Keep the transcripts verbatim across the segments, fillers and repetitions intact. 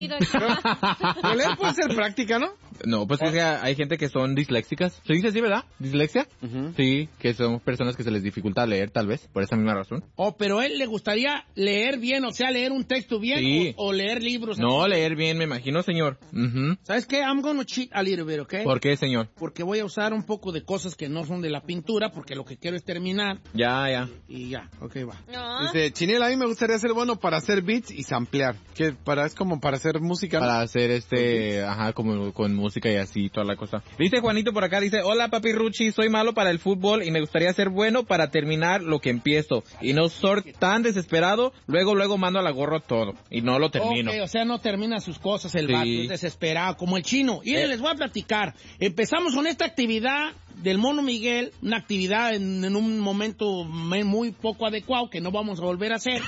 Pero leer puede ser práctica, ¿no? No, pues es que hay gente que son disléxicas. ¿Se dice así, verdad? ¿Dislexia? Uh-huh. Sí, que son personas que se les dificulta leer, tal vez, por esa misma razón. Oh, pero a él le gustaría leer bien, o sea, leer un texto bien, sí. o, o leer libros. No, así. Leer bien, me imagino, señor. Uh-huh. ¿Sabes qué? I'm gonna cheat a little bit, ¿ok? ¿Por qué, señor? Porque voy a usar un poco de cosas que no son de la pintura, porque lo que quiero es terminar. Ya, ya. Y, y ya, ok, va. No. Dice, Chinel, a mí me gustaría ser bueno para hacer beats y samplear. Que para, es como para hacer música, ¿no? Para hacer este, ajá, como con música y así, toda la cosa. Dice Juanito por acá, dice, hola papi Ruchi, soy malo para el fútbol y me gustaría ser bueno para terminar lo que empiezo. Y no soy tan desesperado, luego, luego mando a la gorro todo. Y no lo termino. Ok, o sea, no termina sus cosas el sí. vato, es desesperado, como el chino. Y eh. les voy a platicar. Empezamos con esta actividad del Mono Miguel, una actividad en, en un momento muy poco adecuado que no vamos a volver a hacer.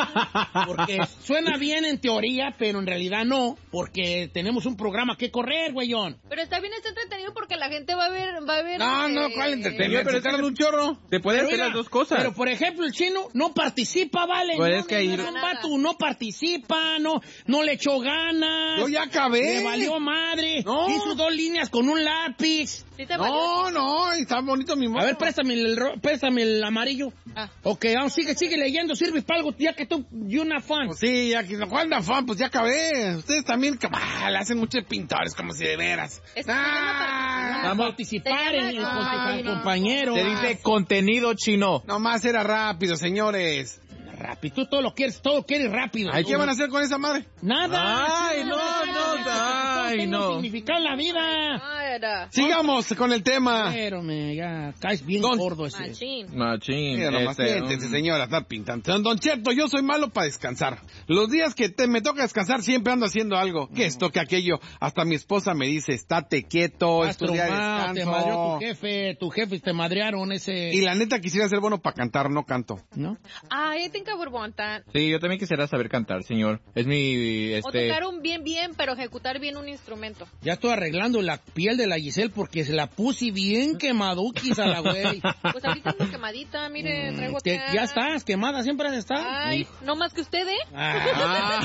Porque suena bien en teoría, pero en realidad no, porque tenemos un programa que correr, güeyón. Pero está bien, está entretenido porque la gente va a ver, va a ver. No, eh, no, ¿cuál entretenido? Eh, pero es un chorro. Te puede hacer las dos cosas. Pero por ejemplo, el chino no participa, vale. Pues no, que ir... un vato no participa, no, no le echó ganas. Yo ya acabé. Le valió madre. No. Hizo dos líneas con un lápiz. ¿Sí te no, no, está bonito mi mono. A ver, préstame el, préstame el amarillo. Ah. Ok, vamos, sigue, sigue leyendo, sirve para algo, ya que tú, y una fan. Pues sí, ya que, ¿cuál da fan? Pues ya acabé. Ustedes también, ah, le hacen muchos pintores, como si de veras. Es ah, vamos a participar en, en, con tu compañero. Te dice contenido chino. Nomás era rápido, señores. Rápido, tú todo lo quieres, todo lo quieres rápido. ¿Ay, qué van a hacer con esa madre? Nada. Ay, no, no, ay, no. Significa la vida. Ay, sigamos con el tema. Pero me, ya caes bien don, gordo ese. Machín. Machín. Mira, nomás este, siéntense, um... señora, estar pintando. Don, don Cheto, yo soy malo para descansar. Los días que te, me toca descansar siempre ando haciendo algo. Que esto, que aquello. Hhasta mi esposa me dice, estate quieto, estudia, descanso. Te madreó tu jefe, tu jefe te madrearon ese. Y la neta quisiera ser bueno para cantar, no canto. ¿No? Ay, I think I would want that. Sí, yo también quisiera saber cantar, señor. Es mi, este... O tocar un bien bien, pero ejecutar bien un instrumento. Ya estoy arreglando la piel de la Giselle porque se la puse bien quemaduquis a la güey. Pues ahorita ando quemadita, mire, traigo que, ya estás, quemada, siempre has estado. Ay, Hijo. No más que usted, ¿eh? Ah.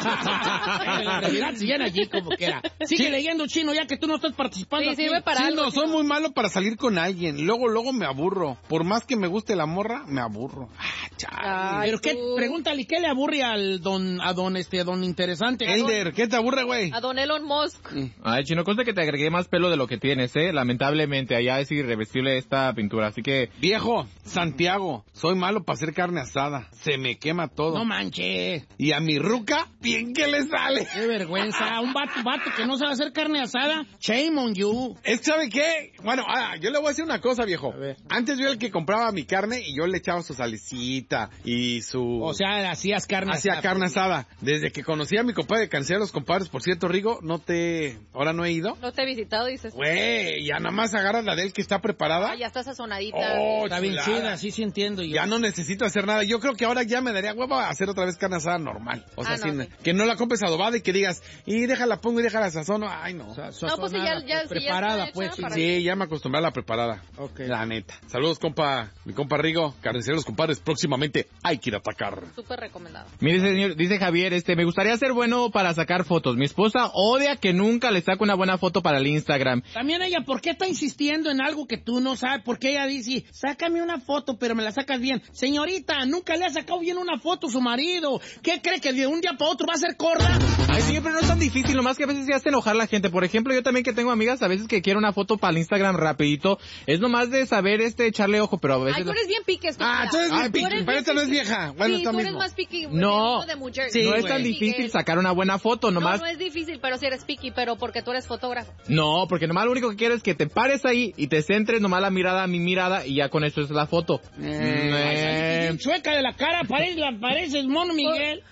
La realidad siguen allí como quiera. Sigue sí. leyendo, chino, ya que tú no estás participando. Sí, sirve para sí, algo, no, soy muy malo para salir con alguien. Luego, luego me aburro. Por más que me guste la morra, me aburro. Ah, chale. Pero qué, pregúntale, ¿qué le aburre al don, a don, este, don interesante? Elder, ¿qué te aburre, güey? A don Elon Musk. Ay, chino, consta que te agregué más pelo de lo que tienes, ¿eh? Lamentablemente, allá es irreversible esta pintura, así que... Viejo, Santiago, soy malo para hacer carne asada. Se me quema todo. No manches. Y a mi ruca, bien que le sale. Qué vergüenza. Un vato, vato que no sabe hacer carne asada. Shame on you. ¿Es, sabe qué? Bueno, ah, yo le voy a decir una cosa, viejo. Antes yo era el que compraba mi carne y yo le echaba su salecita y su... O sea, hacías carne Hacía asada. carne asada. Desde que conocí a mi compadre de Canceros, compadres, por cierto, Rigo, no te... Ahora no he ido. No te he visitado, dices. Güey, ya nada más agarras la de él que está preparada. Ah, ya está sazonadita. Oh, está bien chida, sí, sí entiendo. Yo. Ya no necesito hacer nada. Yo creo que ahora ya me daría huevo a hacer otra vez carne asada normal. O sea, ah, no, sin, sí. que no la compres adobada y que digas, y déjala pongo y déjala sazono. Ay, no. O sea, no, pues ya, ya, pues, preparada, ya pues. Sí, sí, ya me acostumbré a la preparada. Okay. La neta. Saludos, compa. Mi compa Rigo. Carniceros, compadres. Próximamente hay que ir a atacar. Súper recomendado. Mire, señor, dice Javier, este, me gustaría ser bueno para sacar fotos. Mi esposa odia que nunca le saco una buena foto para el Instagram. También ella, ¿por qué está insistiendo en algo que tú no sabes? Porque ella dice, sácame una foto, pero me la sacas bien. Señorita, nunca le ha sacado bien una foto a su marido. ¿Qué cree que de un día para otro va a ser corda? Ay, sí, pero no es tan difícil, nomás que a veces se hace enojar la gente. Por ejemplo, yo también que tengo amigas, a veces que quiero una foto para el Instagram rapidito, es nomás de saber este echarle ojo, pero a veces... Ay, tú eres bien piques. Ah, tú eres bien piques, pero esta no es vieja. Bueno, sí, tú eres mismo. más picky. No, de mujer. Sí, no es tan difícil sacar una buena foto, nomás... No, no es difícil, pero si eres picky, pero porque tú eres fotógrafo. No, porque nomás lo único que quiero es que te pares ahí y te centres nomás la mirada a mi mirada y ya con eso es la foto. Eh, eh. Chueca de la cara, parece, pareces Mono Miguel.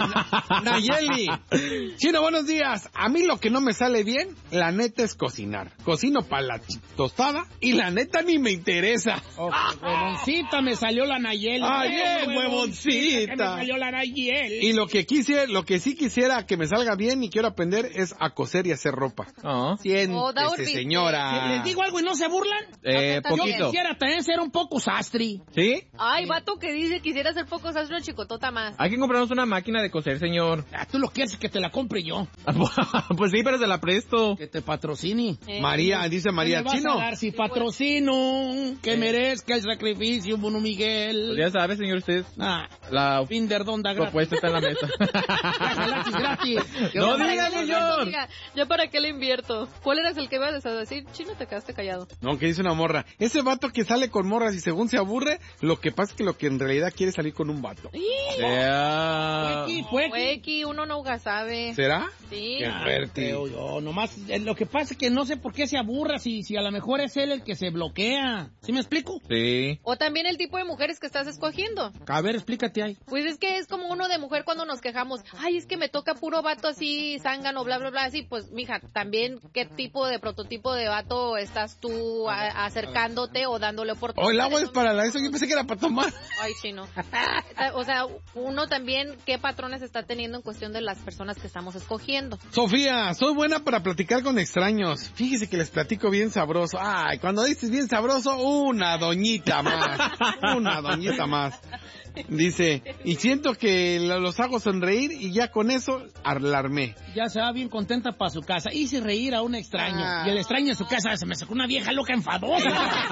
Nayeli. Chino, buenos días. A mí lo que no me sale bien, la neta, es cocinar. Cocino para la tostada y la neta ni me interesa. Oh, huevoncita, me salió la Nayeli. Ay, bien, huevoncita. Me salió la Nayeli. Y lo que quise, lo que sí quisiera que me salga bien y quiero aprender es a coser y hacer ropa. Oh. Siéntese, oh, señora. ¿Les digo algo y no se burlan? Eh, Yo poquito. quisiera también ser un poco sastri. ¿Sí? Ay, vato que dice quisiera ser poco sastro chicotota más. Hay que comprarnos una máquina máquina de coser, señor. Ah, tú lo quieres que te la compre yo. Pues sí, pero se la presto. Que te patrocine. Eh, María, dice María, ¿Qué me vas chino. a dar si patrocino? Que Eh. merezca el sacrificio, Mono Miguel. Pues ya sabe, señor, usted. Ah, La Finder Donda gratis. propuesta está en la mesa. Gratis, gratis. No para diga, qué le señor. invierto, diga, ¿yo para qué le invierto? ¿Cuál eras el que ibas a decir? Chino, te quedaste callado. No, que dice una morra. Ese vato que sale con morras y según se aburre, lo que pasa es que lo que en realidad quiere es salir con un vato. Yeah. Fue aquí, fue aquí. Huequi, uno nunca sabe. ¿Será? Sí. Qué fuerte. Creo yo, nomás, eh, lo que pasa es que no sé por qué se aburra si, si a lo mejor es él el que se bloquea. ¿Sí me explico? Sí. O también el tipo de mujeres que estás escogiendo. A ver, explícate ahí. Pues es que es como uno de mujer cuando nos quejamos. Ay, es que me toca puro vato así, zángano, bla, bla, bla. Así, pues, mija, también, ¿qué tipo de prototipo de vato estás tú a- acercándote o dándole oportunidad? Oh, el agua es para la eso. Yo pensé que era para tomar. Ay, chino. O sea, uno también, ¿qué patrones está teniendo en cuestión de las personas que estamos escogiendo? Sofía, soy buena para platicar con extraños. Fíjese que les platico bien sabroso. Ay, cuando dices bien sabroso, una doñita más. Una doñita más. Dice, y siento que lo- los hago sonreír y ya con eso alarmé. Ya se va bien contenta para su casa. Hice reír a un extraño. Ah. Y el extraño en su casa se me sacó una vieja loca enfadosa.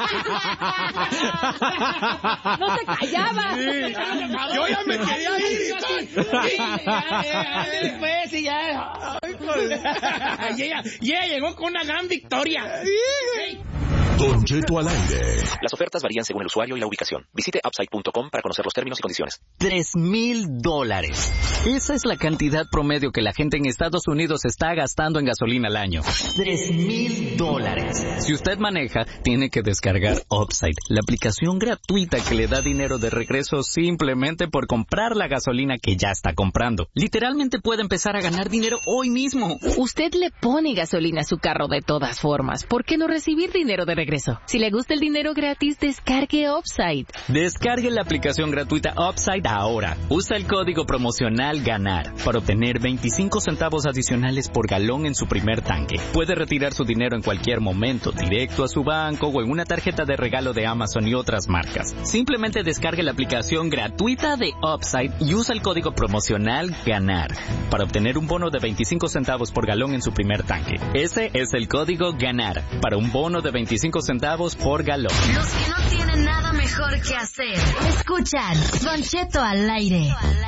¡No se callaba! Yo ya me quería ir. Después y ya. Y ella, y ella llegó con una gran victoria. Don Cheto al aire. Las ofertas varían según el usuario y la ubicación. Visite upside punto com para conocer los términos y condiciones. Tres mil dólares. Esa es la cantidad promedio que la gente en Estados Unidos está gastando en gasolina al año. Tres mil dólares. Si usted maneja, tiene que descargar Upside, la aplicación gratuita que le da dinero de regreso simplemente por comprar la gasolina que ya está comprando. Literalmente puede empezar a ganar dinero hoy mismo. Usted le pone gasolina a su carro de todas formas. ¿Por qué no recibir dinero de regreso? Si le gusta el dinero gratis, descargue Upside. Descargue la aplicación gratuita Upside ahora. Usa el código promocional GANAR para obtener veinticinco centavos adicionales por galón en su primer tanque. Puede retirar su dinero en cualquier momento, directo a su banco o en una tarjeta de regalo de Amazon y otras marcas. Simplemente descargue la aplicación gratuita de Upside y usa el código promocional GANAR para obtener un bono de veinticinco centavos por galón en su primer tanque. Ese es el código GANAR para un bono de veinticinco centavos por galón. Los que no tienen nada mejor que hacer. Escuchan Don Cheto al aire.